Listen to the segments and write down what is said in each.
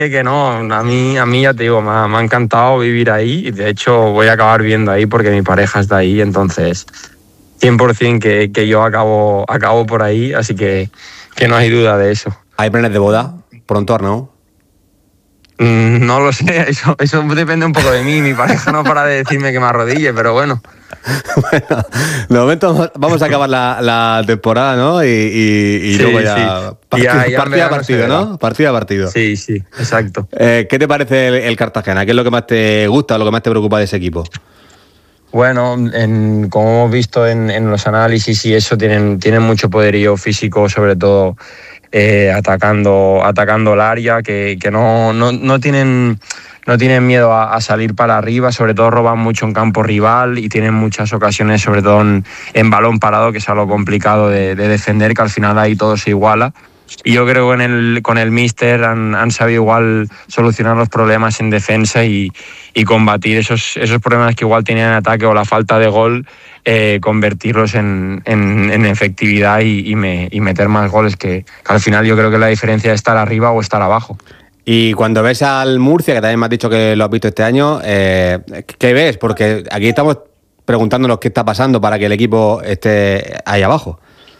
Que no, a mí ya te digo, me ha encantado vivir ahí y de hecho voy a acabar viviendo ahí porque mi pareja está ahí, entonces 100% que yo acabo por ahí, así que no hay duda de eso. ¿Hay planes de boda pronto, Arnau? No lo sé, eso depende un poco de mí, mi pareja no para de decirme que me arrodille, pero bueno. Bueno, de momento vamos a acabar la temporada, ¿no? Y Sí, luego sí. ya Ya en partida a verano se partido, verá. ¿no? Partida a partido. Sí, sí, exacto. ¿Qué te parece el Cartagena? ¿Qué es lo que más te gusta o lo que más te preocupa de ese equipo? Bueno, como hemos visto en los análisis y eso, tienen mucho poderío físico, sobre todo atacando el área, que no tienen miedo a salir para arriba, sobre todo roban mucho en campo rival y tienen muchas ocasiones, sobre todo en balón parado, que es algo complicado de defender, que al final ahí todo se iguala. Y yo creo que con el míster han sabido igual solucionar los problemas en defensa y combatir esos problemas que igual tenían en ataque o la falta de gol, convertirlos en efectividad y meter más goles, que al final yo creo que la diferencia es estar arriba o estar abajo. Y cuando ves al Murcia, que también me has dicho que lo has visto este año, ¿qué ves? Porque aquí estamos preguntándonos qué está pasando para que el equipo esté ahí abajo.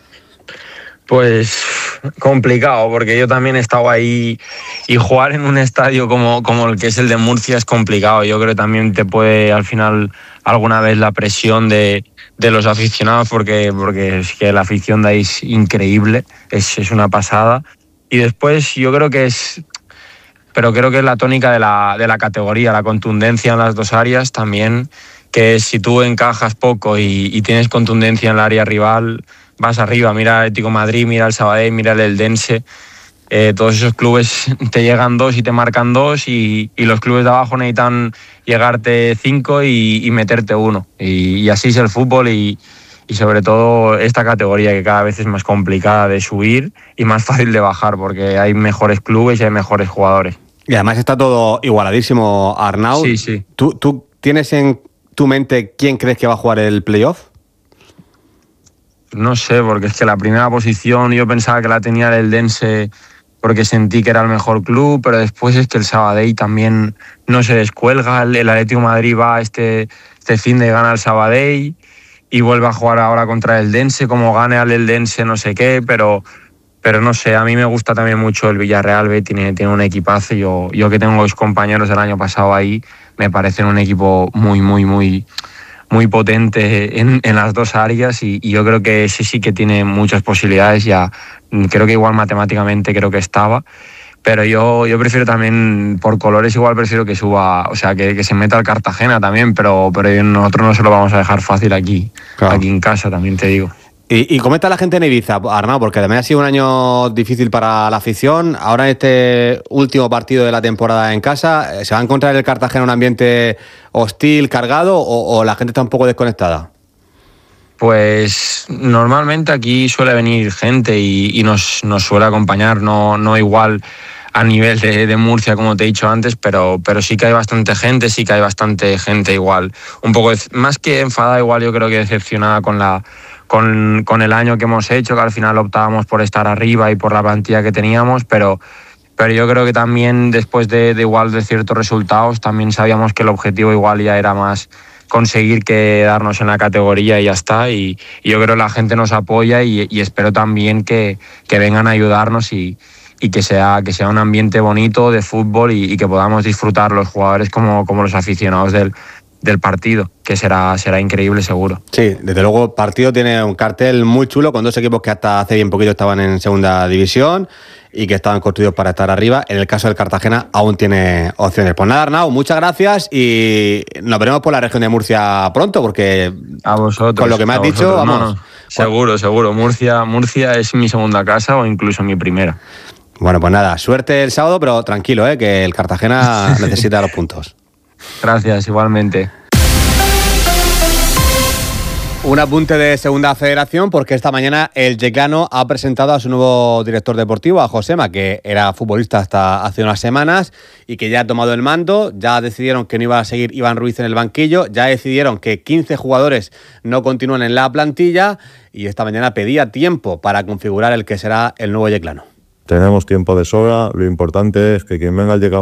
Pues complicado, porque yo también he estado ahí y jugar en un estadio como el que es el de Murcia es complicado. Yo creo que también te puede al final alguna vez la presión de los aficionados, porque es que la afición de ahí es increíble, es una pasada. Y después yo creo que es la tónica de la categoría, la contundencia en las dos áreas también, que si tú encajas poco y tienes contundencia en el área rival, vas arriba. Mira el Atlético de Madrid, mira el Sabadell, mira el Eldense. Todos esos clubes te llegan dos y te marcan dos, y los clubes de abajo necesitan llegarte 5 y meterte 1. Y así es el fútbol y sobre todo esta categoría, que cada vez es más complicada de subir y más fácil de bajar, porque hay mejores clubes y hay mejores jugadores. Y además está todo igualadísimo, Arnau. Sí, sí. ¿Tú tienes en tu mente quién crees que va a jugar el playoff? No sé, porque es que la primera posición yo pensaba que la tenía el Eldense porque sentí que era el mejor club, pero después es que el Sabadell también no se descuelga. El Atlético de Madrid va este fin de gana al Sabadell y vuelve a jugar ahora contra el Eldense, como gane al Eldense no sé qué, pero no sé, a mí me gusta también mucho el Villarreal, tiene un equipazo. Yo que tengo los compañeros del año pasado ahí, me parecen un equipo muy, muy, muy, muy potente en las dos áreas, y yo creo que ese sí que tiene muchas posibilidades. Ya creo que igual matemáticamente creo que estaba, pero yo prefiero también, por colores igual prefiero que suba, o sea, que se meta al Cartagena también, pero nosotros no se lo vamos a dejar fácil aquí, Claro. aquí en casa, también te digo. ¿Y cómo está la gente en Ibiza, Arnau? Porque además ha sido un año difícil para la afición. Ahora en este último partido de la temporada en casa, ¿se va a encontrar el Cartagena en un ambiente hostil, cargado, o la gente está un poco desconectada? Pues normalmente aquí suele venir gente y nos suele acompañar, no igual a nivel de Murcia, como te he dicho antes, pero sí que hay bastante gente igual, un poco más que enfadada, igual yo creo que decepcionada con el año que hemos hecho, que al final optábamos por estar arriba y por la plantilla que teníamos, pero yo creo que también después de igual de ciertos resultados, también sabíamos que el objetivo igual ya era más conseguir quedarnos en la categoría y ya está. Y yo creo que la gente nos apoya y espero también que vengan a ayudarnos y que sea un ambiente bonito de fútbol y que podamos disfrutar los jugadores como los aficionados del partido, que será increíble seguro. Sí, desde luego el partido tiene un cartel muy chulo con dos equipos que hasta hace bien poquito estaban en segunda división y que estaban construidos para estar arriba. En el caso del Cartagena aún tiene opciones. Pues nada, Arnau, muchas gracias y nos veremos por la región de Murcia pronto, porque a vosotros, con lo que me has dicho, vamos. Seguro. Murcia es mi segunda casa o incluso mi primera. Bueno, pues nada, suerte el sábado, pero tranquilo, que el Cartagena necesita los puntos. Gracias, igualmente. Un apunte de Segunda Federación, porque esta mañana el Yeclano ha presentado a su nuevo director deportivo, a Josema, que era futbolista hasta hace unas semanas y que ya ha tomado el mando. Ya decidieron que no iba a seguir Iván Ruiz en el banquillo, ya decidieron que 15 jugadores no continúan en la plantilla y esta mañana pedía tiempo para configurar el que será el nuevo Yeclano. tenemos tiempo de sobra, lo importante es que quien venga al